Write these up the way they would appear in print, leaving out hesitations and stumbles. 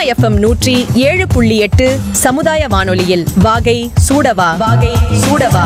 FM 107.8 சமுதாய வானொலியில் வாகை சூடவா வாகை சூடவா.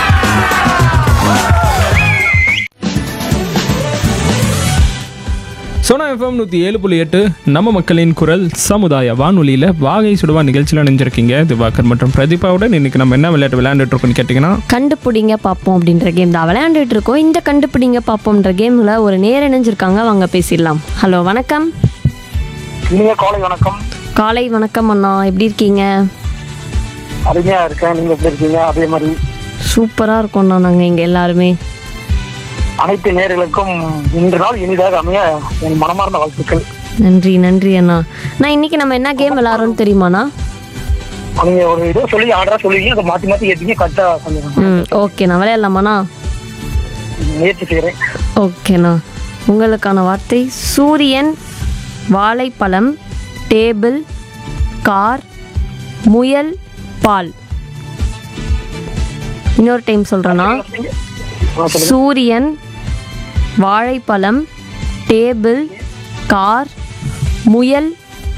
சோனா எஃப்எம் 107.8 நம்ம மக்களின் குரல் சமுதாய வானொலியில் வாகை சுடுவா நிகழ்ச்சியில் நினைஞ்சிருக்கீங்க திவாகர் மற்றும் பிரதீபாவுடன். இன்னைக்கு நம்ம என்ன விளையாட்டு விளையாண்டுட்டு இருக்கோம்னு கேட்டிங்கன்னா, கண்டுபிடிங்க பார்ப்போம் அப்படின்ற கேம் தான் விளையாண்டுட்டு இருக்கோம். இந்த கண்டுபிடிங்க பார்ப்போம்ன்ற கேமில் ஒரு நேர் இணைஞ்சிருக்காங்க, வாங்க பேசிடலாம். ஹலோ, வணக்கம். காலை வணக்கம். காலை வணக்கம் அண்ணா, எப்படி இருக்கீங்க? அருமையா இருக்கேன், நீங்க எப்படி இருக்கீங்க? அதே மாதிரி சூப்பராக இருக்கோம்ண்ணா நாங்கள் இங்கே எல்லாருமே. அனைத்து நேயர்களுக்கும் இன்று நாள் இனிதாக அமைய என் மனமார்ந்த வாழ்த்துக்கள். நன்றி நன்றி அண்ணா. நான் இன்னைக்கு நம்ம என்ன கேம் விளையாடுறோம்னு தெரியுமாண்ணா? நீங்க ஒரு இதோ சொல்லி ஆர்டரா சொல்லுவீங்க, அதை மாத்தி மாத்தி கேட்டீங்க, கரெக்டா சொல்லுங்க. ஓகேண்ணா, விளையாடலாமாண்ணா? முயற்சி செய்யறேன். ஓகேண்ணா. உங்களுக்கான வார்த்தை சூரியன், வாழைப்பழம், டேபிள், கார், முயல், பால். இன்னொரு டைம் சொல்கிறேண்ணா. சூரியன், வாழைப்பழம், டேபிள், கார், முயல்.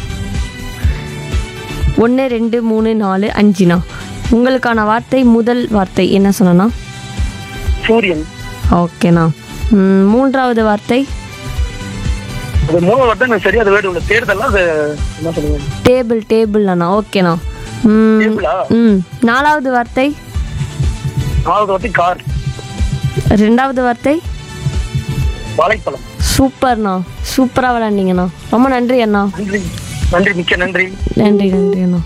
1 2 3 4 5ண்ணா. உங்களுக்கான வார்த்தை முதல் வார்த்தை என்ன சொன்னா? சூரியன். ஓகேண்ணா. மூன்றாவது வார்த்தை அது மூணு வார்த்தை சரியா அது வேடு உள்ள தேர்தல் அது என்ன சொல்லுங்க? டேபிள். டேபிள் அண்ணா. ஓகேண்ணா. நாலாவது வார்த்தை? நாலாவது வார்த்தை கார். ரெண்டாவது வார்த்தை வாழைப்பழம். சூப்பர்ண்ணா, சூப்பராக விளையாண்டீங்கண்ணா. ரொம்ப நன்றி அண்ணா. நன்றி நன்றி, மிக்க நன்றி. நன்றி நன்றி அண்ணா.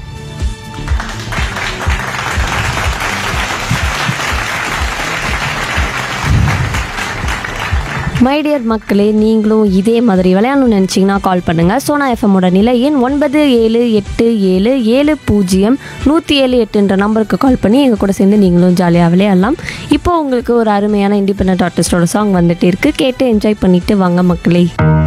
மை டியர் மக்களே, நீங்களும் இதே மாதிரி விளையாடணும்னு நினச்சிங்கன்னா கால் பண்ணுங்கள். சோனா எஃப்எம்மோட நிலை எண் 9787070178 நம்பருக்கு கால் பண்ணி எங்கள் கூட சேர்ந்து நீங்களும் ஜாலியாக விளையாடலாம். இப்போ உங்களுக்கு ஒரு அருமையான இண்டிபெண்டன்ட் ஆர்டிஸ்டோட சாங் வந்துட்டு இருக்குது, கேட்டு என்ஜாய் பண்ணிவிட்டு வாங்க மக்களே.